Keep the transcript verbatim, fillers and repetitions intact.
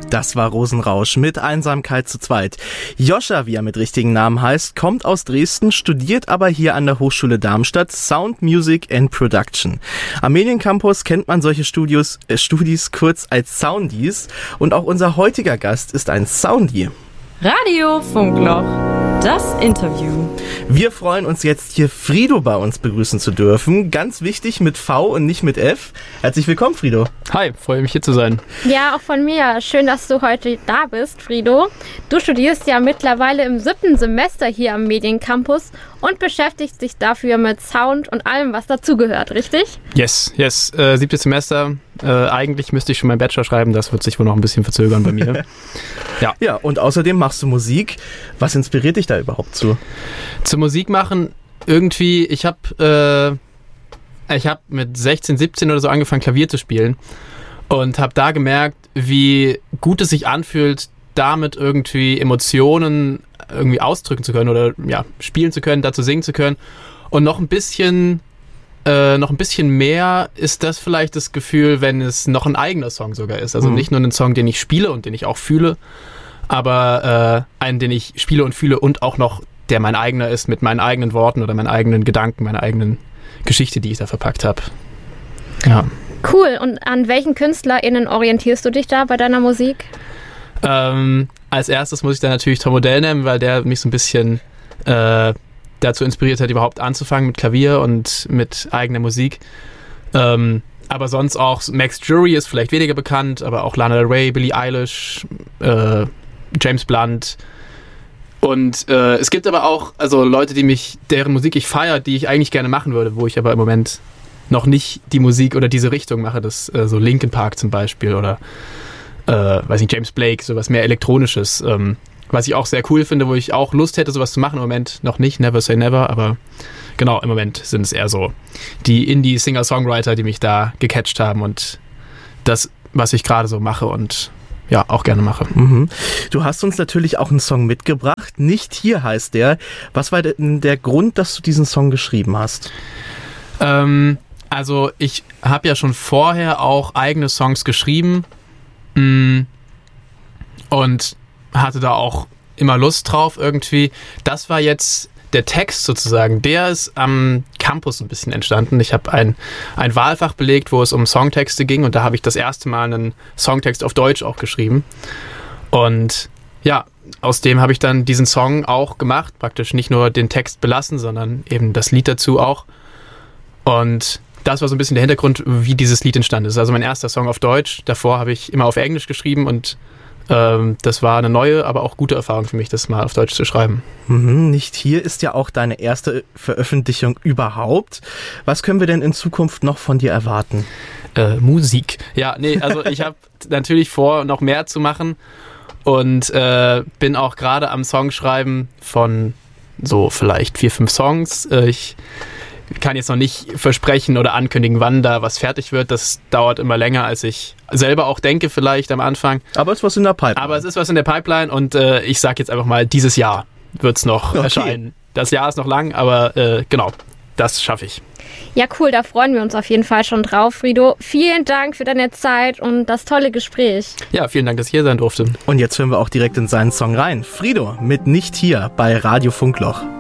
Das war Rosenrausch mit Einsamkeit zu zweit. Joscha, wie er mit richtigen Namen heißt, kommt aus Dresden, studiert aber hier an der Hochschule Darmstadt Sound, Music and Production. Am Mediencampus kennt man solche Studios, äh, Studis kurz als Soundies und auch unser heutiger Gast ist ein Soundie. Radio Funkloch, das Interview. Wir freuen uns jetzt hier Frido bei uns begrüßen zu dürfen. Ganz wichtig mit V und nicht mit F. Herzlich willkommen, Frido. Hi, freue mich hier zu sein. Ja, auch von mir. Schön, dass du heute da bist, Frido. Du studierst ja mittlerweile im siebten Semester hier am Mediencampus und beschäftigst dich dafür mit Sound und allem, was dazugehört, richtig? Yes, yes. Äh, siebtes Semester. Äh, eigentlich müsste ich schon meinen Bachelor schreiben. Das wird sich wohl noch ein bisschen verzögern bei mir. Ja. Ja, und außerdem machst du Musik. Was inspiriert dich da überhaupt zu? Zur Musik machen irgendwie, ich habe äh, ich habe mit sechzehn, siebzehn oder so angefangen, Klavier zu spielen und habe da gemerkt, wie gut es sich anfühlt, damit irgendwie Emotionen irgendwie ausdrücken zu können oder ja, spielen zu können, dazu singen zu können. Und noch ein bisschen äh, noch ein bisschen mehr ist das vielleicht das Gefühl, wenn es noch ein eigener Song sogar ist. Also mhm. nicht nur ein Song, den ich spiele und den ich auch fühle, aber äh, einen, den ich spiele und fühle und auch noch der mein eigener ist, mit meinen eigenen Worten oder meinen eigenen Gedanken, meiner eigenen Geschichte, die ich da verpackt habe. Ja. Cool. Und an welchen KünstlerInnen orientierst du dich da bei deiner Musik? Ähm, als erstes muss ich da natürlich Tom Odell nennen, weil der mich so ein bisschen äh, dazu inspiriert hat, überhaupt anzufangen mit Klavier und mit eigener Musik. Ähm, aber sonst auch Max Jury ist vielleicht weniger bekannt, aber auch Lana Del Rey, Billie Eilish, äh, James Blunt. Und äh, es gibt aber auch also Leute, die mich, deren Musik ich feiere, die ich eigentlich gerne machen würde, wo ich aber im Moment noch nicht die Musik oder diese Richtung mache. Das äh, so Linkin Park zum Beispiel oder äh, weiß nicht, James Blake, sowas mehr Elektronisches, ähm, was ich auch sehr cool finde, wo ich auch Lust hätte, sowas zu machen. Im Moment noch nicht, never say never, aber genau, im Moment sind es eher so die Indie-Singer-Songwriter, die mich da gecatcht haben und das, was ich gerade so mache und ja, auch gerne mache. Mhm. Du hast uns natürlich auch einen Song mitgebracht. Nicht hier heißt der. Was war denn der Grund, dass du diesen Song geschrieben hast? Ähm, also ich habe ja schon vorher auch eigene Songs geschrieben mh, und hatte da auch immer Lust drauf irgendwie. Das war jetzt der Text sozusagen, der ist am Campus ein bisschen entstanden. Ich habe ein, ein Wahlfach belegt, wo es um Songtexte ging und da habe ich das erste Mal einen Songtext auf Deutsch auch geschrieben. Und ja, aus dem habe ich dann diesen Song auch gemacht, praktisch nicht nur den Text belassen, sondern eben das Lied dazu auch. Und das war so ein bisschen der Hintergrund, wie dieses Lied entstanden ist. Also mein erster Song auf Deutsch, davor habe ich immer auf Englisch geschrieben und das war eine neue, aber auch gute Erfahrung für mich, das mal auf Deutsch zu schreiben. Mhm, Nicht hier ist ja auch deine erste Veröffentlichung überhaupt. Was können wir denn in Zukunft noch von dir erwarten? Äh, Musik. Ja, nee, also ich habe natürlich vor, noch mehr zu machen und äh, bin auch gerade am Songschreiben von so vielleicht vier, fünf Songs. Äh, ich kann jetzt noch nicht versprechen oder ankündigen, wann da was fertig wird. Das dauert immer länger, als ich selber auch denke vielleicht am Anfang. Aber es ist was in der Pipeline. Aber es ist was in der Pipeline und äh, ich sage jetzt einfach mal, dieses Jahr wird es noch okay. erscheinen. Das Jahr ist noch lang, aber äh, genau, das schaffe ich. Ja, cool, da freuen wir uns auf jeden Fall schon drauf, Frido. Vielen Dank für deine Zeit und das tolle Gespräch. Ja, vielen Dank, dass ich hier sein durfte. Und jetzt hören wir auch direkt in seinen Song rein. Frido mit Nicht hier bei Radio Funkloch.